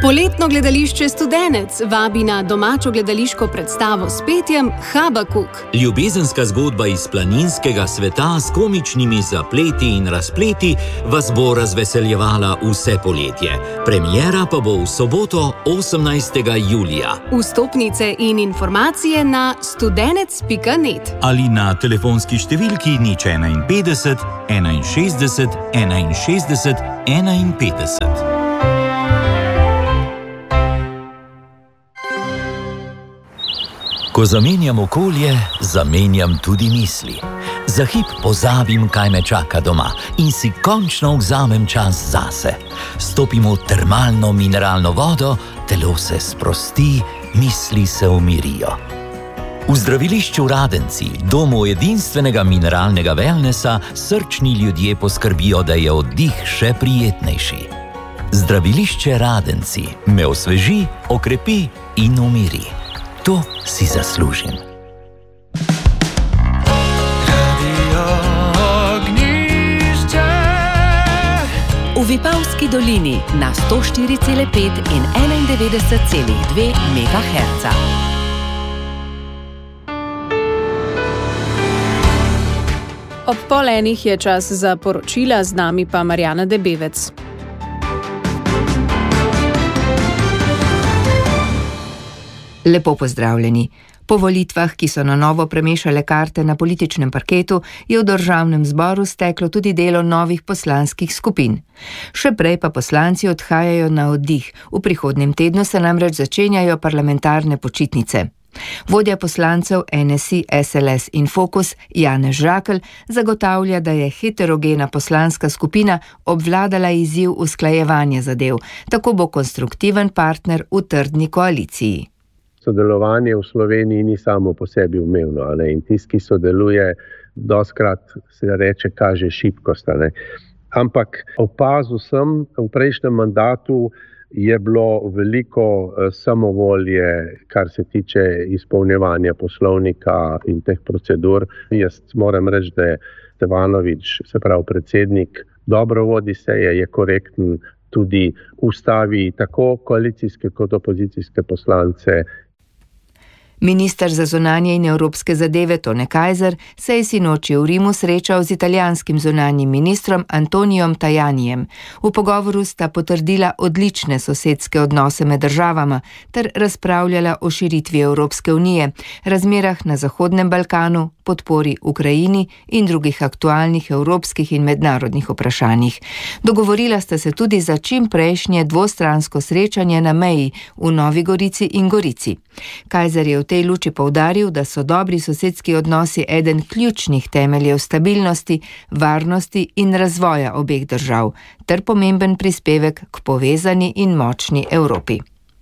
Poletno gledališče Studenec vabi na domačo gledališko predstavo s petjem Habakuk. Ljubezenska zgodba iz planinskega sveta s komičnimi zapleti in razpleti vas bo razveseljevala vse poletje. Premiera pa bo v soboto 18. julija. Vstopnice in informacije na studenec.net ali na telefonski številki 051 61 61 51. Ko zamenjam okolje, zamenjam tudi misli. Za hip pozabim, kaj me čaka doma in si končno vzamem čas zase. Stopim v termalno mineralno vodo, telo se sprosti, misli se umirijo. V zdravilišču Radenci, domu edinstvenega mineralnega wellnessa, srčni ljudje poskrbijo, da je oddih še prijetnejši. Zdravilišče Radenci me osveži, okrepi in umiri. To si zaslužim. V Vipavski dolini na 104,5 in 91,2 MHz. Ob 10:30 je čas za poročila, z nami pa Marjana Debevec. Lepo pozdravljeni. Po volitvah, ki so na novo premešale karte na političnem parketu, je v državnem zboru steklo tudi delo novih poslanskih skupin. Še prej pa poslanci odhajajo na oddih. V prihodnjem tednu se namreč začenjajo parlamentarne počitnice. Vodja poslancev NSI, SLS in Fokus Janez Žakelj zagotavlja, da je heterogena poslanska skupina obvladala izziv usklajevanja zadev. Tako bo konstruktiven partner v trdni koaliciji. Sodelovanje v Sloveniji ni samo po sebi umevno, in tisti, ki sodeluje, dostkrat se reče, kaže šibkost. Ampak opazil sem, v prejšnjem mandatu je bilo veliko samovolje, kar se tiče izpolnjevanja poslovnika in teh procedur. Jaz moram reči, da je Stevanović, se pravi predsednik, dobro vodi seje, je korekten, tudi ustavi tako koalicijske kot opozicijske poslance. Minister za zunanje in evropske zadeve Tone Kajzer se je sinoči v Rimu srečal z italijanskim zunanjim ministrom Antonijom Tajanijem. V pogovoru sta potrdila odlične sosedske odnose med državama ter razpravljala o širitvi Evropske unije, razmerah na Zahodnem Balkanu, podpori Ukrajini in drugih aktualnih evropskih in mednarodnih vprašanjih. Dogovorila sta se tudi za čim prejšnje dvostransko srečanje na meji v Novi Gorici in Gorici. Kajzer je v tej luči poudaril, da so dobri sosedski odnosi eden ključnih temeljev stabilnosti, varnosti in razvoja obeh držav, ter pomemben prispevek k povezani in močni Evropi.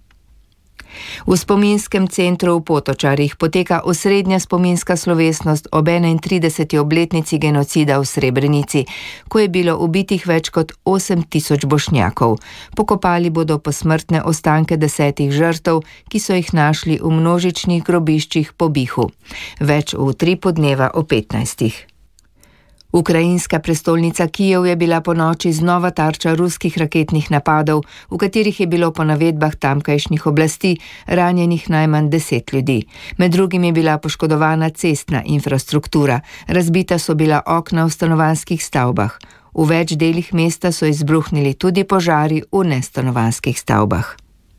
V spominskem centru v Potočarjih poteka osrednja spominska slovesnost ob 31. obletnici genocida v Srebrenici, ko je bilo ubitih več kot 8000 Bošnjakov. Pokopali bodo posmrtne ostanke 10 žrtev, ki so jih našli v množičnih grobiščih po Bihu. Več v utripu dneva o 15. Ukrajinska prestolnica Kijev je bila ponoči znova tarča ruskih raketnih napadov, v katerih je bilo po navedbah tamkajšnjih oblasti ranjenih najmanj 10 ljudi. Med drugim je bila poškodovana cestna infrastruktura, razbita so bila okna v stanovanjskih stavbah. V več delih mesta so izbruhnili tudi požari v nestanovanjskih stavbah.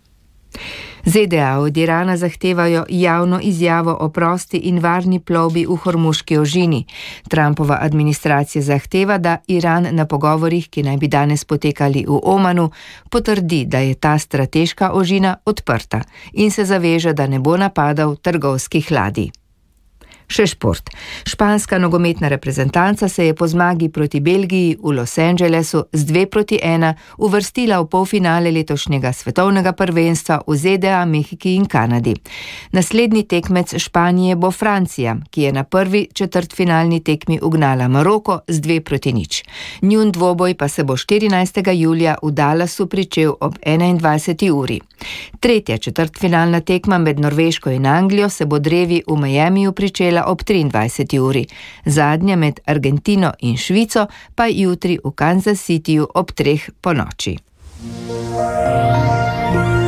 ZDA od Irana zahtevajo javno izjavo o prosti in varni plovbi v Hormuški ožini. Trumpova administracija zahteva, da Iran na pogovorih, ki naj bi danes potekali v Omanu, potrdi, da je ta strateška ožina odprta in se zaveže, da ne bo napadal trgovskih ladij. Še šport. Španska nogometna reprezentanca se je po zmagi proti Belgiji v Los Angelesu z 2-1 uvrstila v polfinale letošnjega svetovnega prvenstva v ZDA, Mehiki in Kanadi. Naslednji tekmec Španije bo Francija, ki je na prvi četrtfinalni tekmi ugnala Maroko z 2-0. Njun dvoboj pa se bo 14. julija v Dallasu pričel ob 21. uri. Tretja četrtfinalna tekma med Norveško in Anglijo se bo drevi v Miamiju pričela ob 23. uri. Zadnja med Argentino in Švico pa jutri v Kansas Cityju ob 3 ponoči.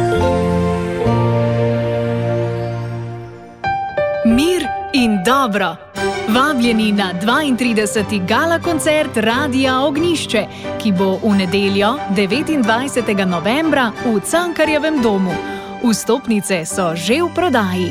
dobro. Vabljeni na 32. gala koncert Radia Ognjišče, ki bo v nedeljo 29. novembra v Cankarjevem domu. Vstopnice so že v prodaji.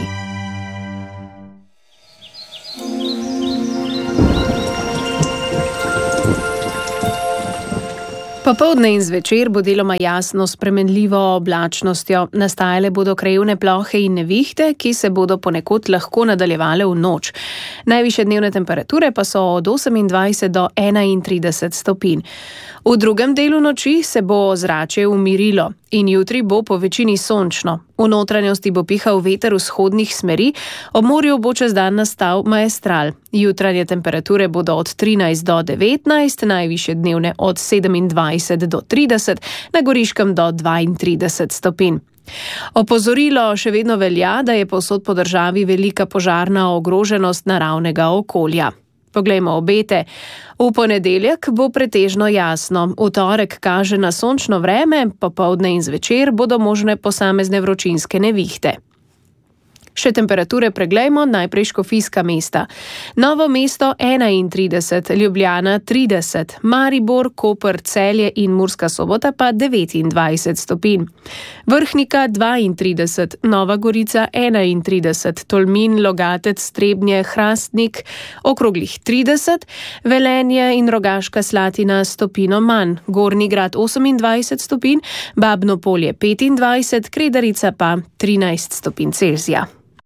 Popoldne in zvečer bo deloma jasno s spremenljivo oblačnostjo. Nastajale bodo krajevne plohe in nevihte, ki se bodo ponekod lahko nadaljevale v noč. Najvišje dnevne temperature pa so od 28 do 31 stopinj. V drugem delu noči se bo ozračje umirilo in jutri bo po večini sončno. V notranjosti bo pihal veter vzhodnih smeri, ob morju bo čez dan nastal maestral. Jutranje temperature bodo od 13 do 19, najvišje dnevne od 27 do 30, na Goriškem do 32 stopinj. Opozorilo še vedno velja, da je povsod po državi velika požarna ogroženost naravnega okolja. Poglejmo obete. V ponedeljek bo pretežno jasno. V torek kaže na sončno vreme, popoldne in zvečer bodo možne posamezne vročinske nevihte. Še temperature preglejmo, najprej škofijska mesta. Novo mesto 31, Ljubljana 30, Maribor, Koper, Celje in Murska Sobota pa 29 stopinj. Vrhnika 32, Nova Gorica 31, Tolmin, Logatec, Trebnje, Hrastnik okroglih 30, Velenje in Rogaška Slatina stopino manj, Gornji Grad 28 stopinj, Babno Polje 25, Kredarica pa 13 stopinj Celzija.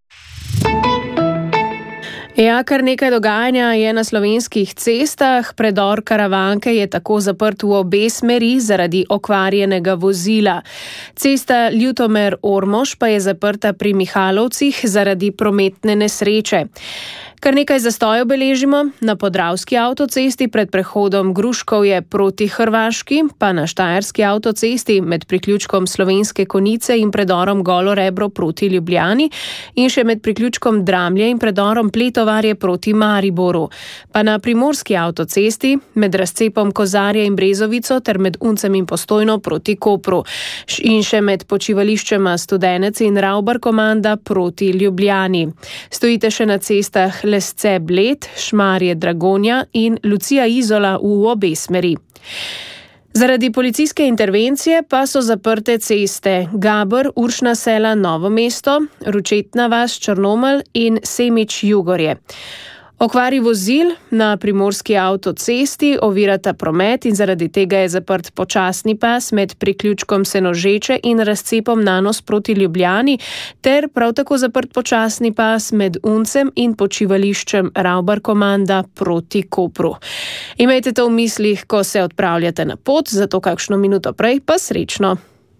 Ja, kar nekaj dogajanja je na slovenskih cestah. Predor Karavanke je tako zaprt v obe smeri zaradi okvarjenega vozila. Cesta Ljutomer-Ormož pa je zaprta pri Mihalovcih zaradi prometne nesreče. Kar nekaj zastojev beležimo na Podravski avtocesti pred prehodom Gruškovje proti Hrvaški, pa na Štajerski avtocesti med priključkom Slovenske Konjice in predorom Golo Rebro proti Ljubljani in še med priključkom Dramlje in predorom Pletovarje proti Mariboru. Pa na Primorski avtocesti med razcepom Kozarja in Brezovico ter med Uncem in Postojno proti Kopru in še med počivališčema Studenec in Ravbar-Komanda proti Ljubljani. Stojite še na cestah Lesce Bled, Šmarje Dragonja in Lucija Izola v obe smeri. Zaradi policijske intervencije pa so zaprte ceste Gabr, Uršna Sela, Novo mesto, Ručetna vas, Črnomelj in Semič Jugorje. Okvari vozil na Primorski avtocesti ovirata promet in zaradi tega je zaprt počasni pas med priključkom Senožeče in razcepom Nanos proti Ljubljani ter prav tako zaprt počasni pas med Uncem in počivališčem Ravbar-Komanda proti Kopru. Imejte to v mislih, ko se odpravljate na pot, zato kakšno minuto prej pa srečno.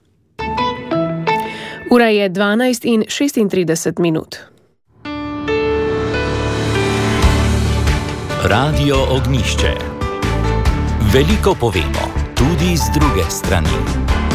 Ura je 12:36 minut. Radio Ognjišče. Veliko povemo, tudi z druge strani.